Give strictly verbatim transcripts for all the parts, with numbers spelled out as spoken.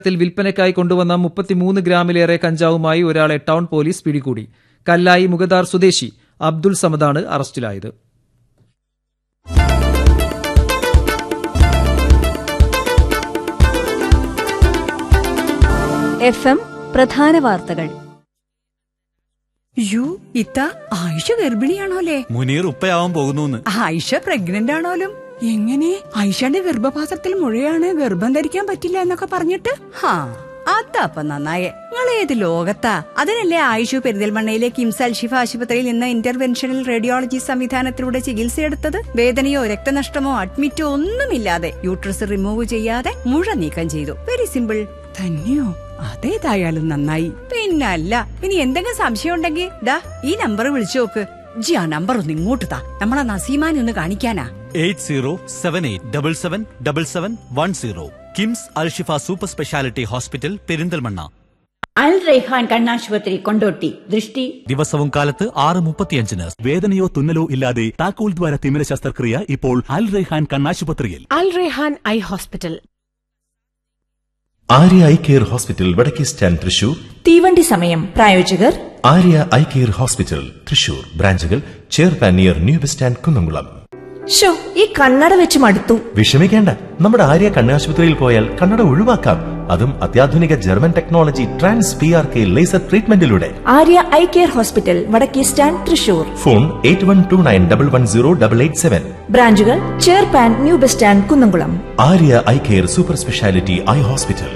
ത്തിൽ വിൽപ്പനയ്ക്കായി കൊണ്ടുവന്ന മുപ്പത്തിമൂന്ന് ഗ്രാമിലേറെ കഞ്ചാവുമായി ഒരാളെ ടൗൺ പോലീസ് പിടികൂടി. കല്ലായി മുഗദാർ സ്വദേശി അബ്ദുൾ സമദാണ് അറസ്റ്റിലായത്. എഫ് എം പ്രധാന വാർത്തകൾ. യു ഇത്ത ആയിഷ ഗർഭിണിയാണോലേ? മുനീർ ഉപ്പയാവാൻ പോകുന്നു. ആയിഷ പ്രഗ്നന്റ് ആണോലും? എങ്ങനെ? ആയിഷയുടെ ഗർഭപാത്രത്തിൽ മുഴയാണ്, ഗർഭം ധരിക്കാൻ പറ്റില്ല എന്നൊക്കെ പറഞ്ഞിട്ട്? ഹാ, അതപ്പ നന്നായേ. നിങ്ങൾ ഏത് ലോകത്താ? അതിനല്ലേ ആയിഷു പെരിന്തൽമണ്ണയിലെ കിംസ് അൽഷിഫ ആശുപത്രിയിൽ നിന്ന് ഇന്റർവെൻഷണൽ റേഡിയോളജി സംവിധാനത്തിലൂടെ ചികിത്സയെടുത്തത്. വേദനയോ രക്തനഷ്ടമോ അഡ്മിറ്റോ ഒന്നുമില്ലാതെ യൂട്രസ് റിമൂവ് ചെയ്യാതെ മുഴ നീക്കം ചെയ്തു. Very simple. തന്നെയോ? അതേതായാലും നന്നായി. പിന്നല്ല, ഇനി എന്തെങ്കിലും സംശയം ഉണ്ടെങ്കിൽ ദാ ഈ നമ്പർ വിളിച്ചു നോക്ക്. ജി ആ നമ്പർ ഒന്ന് ഇങ്ങോട്ട് താ, നമ്മളെ നസീമാനെ ഒന്ന് കാണിക്കാനാ. Eight zero seven eight double seven double seven one zero. KIMS Alshifa super speciality hospital Perinthalmanna. അൽ റൈഹാൻ കണ്ണാശുപത്രി കൊണ്ടോട്ടി. ദൃഷ്ടി ദിവസവും കാലത്ത് ആറ് മുപ്പത്തിയഞ്ചിന്. വേദനയോ തുന്നലോ ഇല്ലാതെ താക്കോൽ ദ്വാര തിമിര ശസ്ത്രക്രിയ ഇപ്പോൾ അൽ റൈഹാൻ കണ്ണാശുപത്രിയിൽ. അൽ Raihan eye hospital. Arya eye care hospital വടക്കേ സ്റ്റാൻഡ് തൃശൂർ. തീവണ്ടി സമയം. പ്രായോജകർ Arya eye care hospital Thrissur. ബ്രാഞ്ചുകൾ ചേർപ്പാൻ near new bus stand Kunnamkulam. Show, ഈ കണ്ണട വെച്ച് മടുത്തു. വിഷമിക്കേണ്ട, നമ്മുടെ ആര്യ കണ്ണാശുപത്രിയിൽ പോയാൽ കണ്ണട ഒഴിവാക്കാം. അതും അത്യാധുനിക German technology trans P R K laser ട്രീറ്റ്മെന്റിലൂടെ. Arya eye care hospital വടക്കേ stand Thrissur. Phone eight one two nine double one zero double eight seven. ബ്രാഞ്ചുകൾ ചേർപ്പാൻ new bus stand Kunnamkulam. Arya eye care super speciality eye hospital.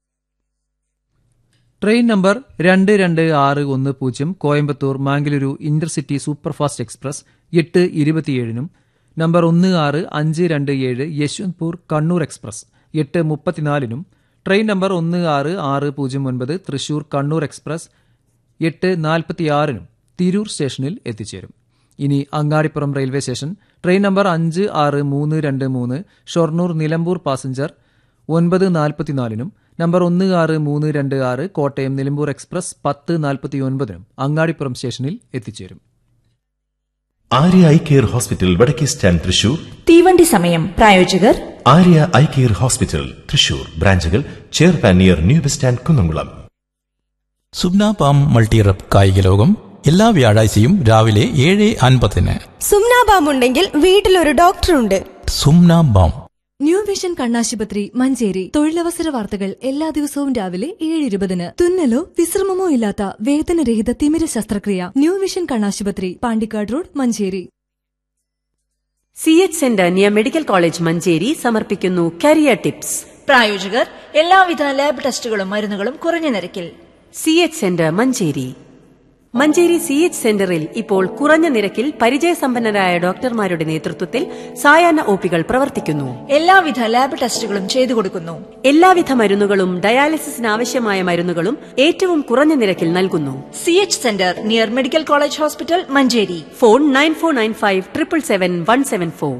Train number രണ്ട് രണ്ട് ആറ് ഒന്ന് പൂജ്യം Coimbatore മാംഗലൂരു intercity superfast express എട്ട് ഇരുപത്തിയേഴിനും number ഒന്ന് ആറ് അഞ്ച് രണ്ട് ഏഴ് യശ്വന്ത്പൂർ കണ്ണൂർ എക്സ്പ്രസ് എട്ട് മുപ്പത്തിനാലിനും ട്രെയിൻ നമ്പർ ഒന്ന് ആറ് ആറ് പൂജ്യം ഒൻപത് തൃശൂർ കണ്ണൂർ എക്സ്പ്രസ് എട്ട് നാൽപ്പത്തിയാറിനും തിരൂർ സ്റ്റേഷനിൽ എത്തിച്ചേരും. ഇനി Angadipuram railway station train number അഞ്ച് ആറ് മൂന്ന് രണ്ട് മൂന്ന് ഷൊർണൂർ നിലമ്പൂർ പാസഞ്ചർ ഒൻപത് നാൽപ്പത്തിനാലിനും നമ്പർ ഒന്ന് ആറ് മൂന്ന് രണ്ട് ആറ് കോട്ടയം നിലമ്പൂർ എക്സ്പ്രസ് പത്ത് നാൽപ്പത്തിയൊൻപതിനും അങ്ങാടിപ്പുറം സ്റ്റേഷനിൽ എത്തിച്ചേരും. ആര്യ ഐ കെയർ ഹോസ്പിറ്റൽ വടക്കേ സ്റ്റാൻഡ് തൃശൂർ. തീവണ്ടി സമയം. പ്രായോജകർ Arya eye care hospital Thrissur. ബ്രാഞ്ചുകൾ ചേർപ്പാൻ near new bus stand Kunnamkulam. സുബ്ന palm മൾട്ടിറപ്പ് കായിക ലോകം എല്ലാ വ്യാഴാഴ്ചയും രാവിലെ ഏഴ് അൻപതിന്. സുംന ബാം ഉണ്ടെങ്കിൽ വീട്ടിലൊരു ഡോക്ടറുണ്ട്. സുംന ബാം. ന്യൂ വിഷൻ കണ്ണാശുപത്രി മഞ്ചേരി. തൊഴിലവസര വാർത്തകൾ എല്ലാ ദിവസവും രാവിലെ ഏഴ് ഇരുപതിന്. തുന്നലോ വിശ്രമമോ ഇല്ലാത്ത വേദനരഹിത തിമിര ശസ്ത്രക്രിയ. ന്യൂ വിഷൻ കണ്ണാശുപത്രി, Pandikkad road, Manjeri. C H centre near medical college Manjeri സമർപ്പിക്കുന്നു കരിയർ ടിപ്സ്. പ്രായോജകർ എല്ലാവിധ ലാബ് ടെസ്റ്റുകളും മരുന്നുകളും കുറഞ്ഞ നിരക്കിൽ. C H centre Manjeri. Manjeri C H സെന്ററിൽ ഇപ്പോൾ കുറഞ്ഞ നിരക്കിൽ പരിചയസമ്പന്നരായ ഡോക്ടർമാരുടെ നേതൃത്വത്തിൽ സായാഹ്ന ഒപികൾ പ്രവർത്തിക്കുന്നു. എല്ലാവിധ ലാബ് ടെസ്റ്റുകളും ചെയ്തു കൊടുക്കുന്നു. എല്ലാവിധ മരുന്നുകളും ഡയാലിസിസിന് ആവശ്യമായ മരുന്നുകളും ഏറ്റവും കുറഞ്ഞ നിരക്കിൽ നൽകുന്നു. C H centre near medical college hospital Manjeri. Phone nine four nine five triple seven one seven four.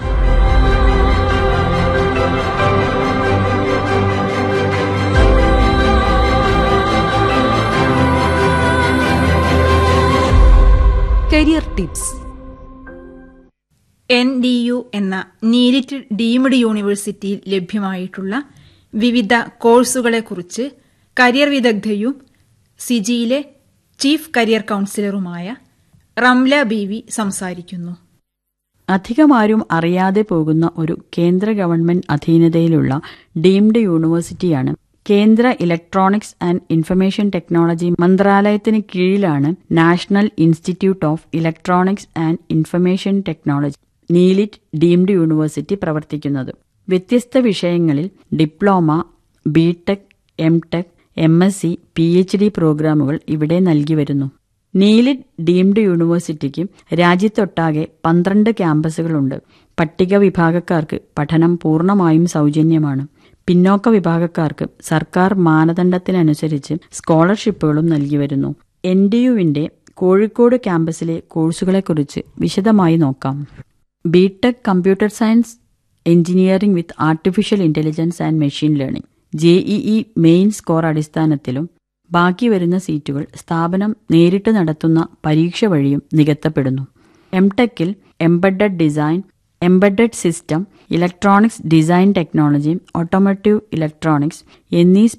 Career tips. N D U എന്ന നീലിറ്റ് ഡീംഡ് യൂണിവേഴ്സിറ്റിയിൽ ലഭ്യമായിട്ടുള്ള വിവിധ കോഴ്സുകളെക്കുറിച്ച് കരിയർ വിദഗ്ധയും സിജിയിലെ ചീഫ് കരിയർ കൌൺസിലറുമായ റംല ബീവി സംസാരിക്കുന്നു. അധികമാരും അറിയാതെ പോകുന്ന ഒരു കേന്ദ്ര ഗവൺമെന്റ് അധീനതയിലുള്ള ഡീംഡ് യൂണിവേഴ്സിറ്റിയാണ് കേന്ദ്ര ഇലക്ട്രോണിക്സ് ആൻഡ് ഇൻഫർമേഷൻ ടെക്നോളജി മന്ത്രാലയത്തിന് കീഴിലാണ് national institute of electronics and information technology NIELIT deemed university പ്രവർത്തിക്കുന്നത്. വ്യത്യസ്ത വിഷയങ്ങളിൽ diploma, BTech, M tech, M S C, P H D പ്രോഗ്രാമുകൾ ഇവിടെ നൽകി വരുന്നു. നീലിറ്റ് ഡീംഡ് യൂണിവേഴ്സിറ്റിക്ക് രാജ്യത്തൊട്ടാകെ പന്ത്രണ്ട് ക്യാമ്പസുകളുണ്ട്. പട്ടിക വിഭാഗക്കാർക്ക് പഠനം പൂർണ്ണമായും സൗജന്യമാണ്. പിന്നോക്ക വിഭാഗക്കാർക്ക് സർക്കാർ മാനദണ്ഡത്തിനനുസരിച്ച് സ്കോളർഷിപ്പുകളും നൽകി വരുന്നു. എൻ ഡി യുവിന്റെ കോഴിക്കോട് ക്യാമ്പസിലെ കോഴ്സുകളെക്കുറിച്ച് വിശദമായി നോക്കാം. BTech computer science engineering with artificial intelligence and machine learning JEE main score അടിസ്ഥാനത്തിലും ബാക്കി വരുന്ന സീറ്റുകൾ സ്ഥാപനം നേരിട്ട് നടത്തുന്ന പരീക്ഷ വഴിയും നികത്തപ്പെടുന്നു. M ടെക്കിൽ embedded design, embedded system, electronics design technology, automotive electronics എന്നീ